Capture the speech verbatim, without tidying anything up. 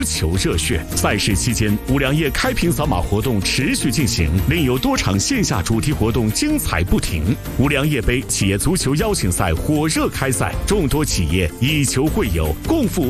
求热血。赛事期间，五粮液开瓶扫码活动持续进行，另有多场线下主题活动精彩不停。五粮液杯企业足球邀请赛火热开赛，众多企业以球会友，共赴